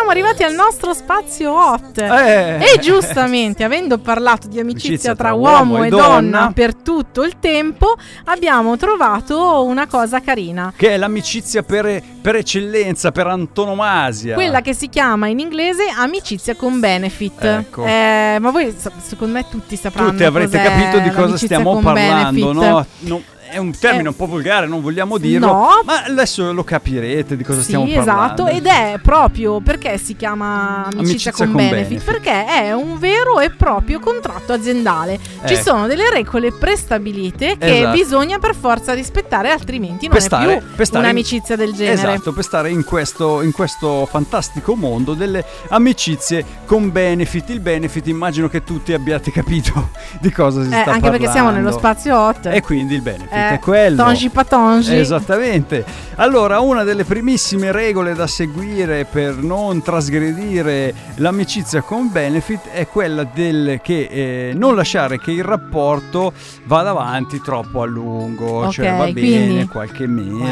siamo arrivati al nostro spazio hot. E giustamente, avendo parlato di amicizia tra uomo e donna per tutto il tempo, abbiamo trovato una cosa carina, che è l'amicizia per eccellenza, per antonomasia, quella che si chiama in inglese amicizia con benefit. Ecco. Ma voi, secondo me, tutti sapranno. Tutti avrete capito di cosa stiamo parlando, no? È un termine un po' volgare, non vogliamo dirlo, ma adesso lo capirete di cosa stiamo parlando. Esatto, ed è proprio perché si chiama amicizia con benefit, perché è un vero e proprio contratto aziendale. Ci sono delle regole prestabilite che bisogna per forza rispettare, altrimenti non è più un'amicizia del genere. Esatto, per stare in questo fantastico mondo delle amicizie con benefit. Il benefit, immagino che tutti abbiate capito di cosa si sta parlando. Anche perché siamo nello spazio hot. E quindi il benefit è quello. Tongi patongi. Esattamente. Allora, una delle primissime regole da seguire per non trasgredire l'amicizia con benefit è quella che non lasciare che il rapporto vada avanti troppo a lungo. Cioè va bene qualche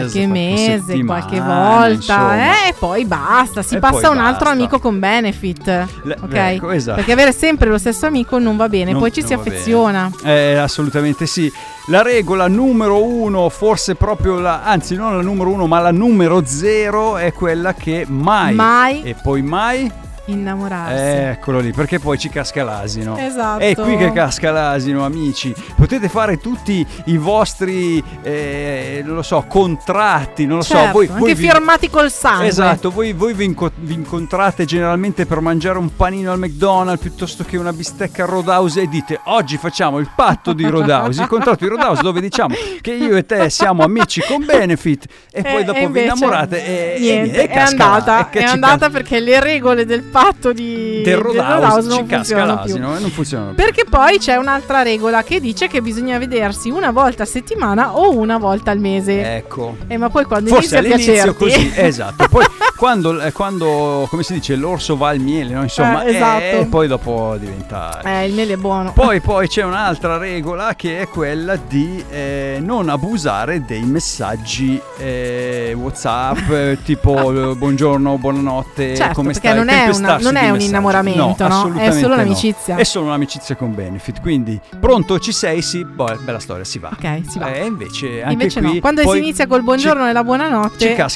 mese, qualche volta, e poi basta, si passa a un altro amico con benefit. Ecco, esatto. Perché avere sempre lo stesso amico non va bene, poi ci si affeziona. Assolutamente sì. La regola numero 1, forse proprio anzi non la numero 1 ma la numero 0, è quella che mai e poi mai innamorarsi. Eccolo lì, perché poi ci casca l'asino. Esatto. È qui che casca l'asino, amici. Potete fare tutti i vostri non lo so, contratti, non lo so, voi anche firmati col sangue. Esatto, voi vi incontrate generalmente per mangiare un panino al McDonald's piuttosto che una bistecca Roadhouse e dite: oggi facciamo il patto di Roadhouse, il contratto di Roadhouse, dove diciamo che io e te siamo amici con benefit, e poi dopo vi innamorate e niente, è andata perché le regole del patto del Roadhouse non funzionano più. Non funzionano più. Perché poi c'è un'altra regola che dice che bisogna vedersi una volta a settimana o una volta al mese. Ecco. Ma poi quando forse inizia a piacerti così, esatto. Poi quando come si dice, l'orso va al miele, no? Insomma, esatto. Poi dopo diventa il miele è buono. Poi c'è un'altra regola che è quella di non abusare dei messaggi WhatsApp tipo buongiorno, buonanotte, come stai? Non è un innamoramento, no? È solo un'amicizia. È solo un'amicizia con benefit. Quindi pronto, ci sei? Sì, bella storia, si va. Ok, si va. Invece anche qui no. Quando si inizia col buongiorno e la buonanotte,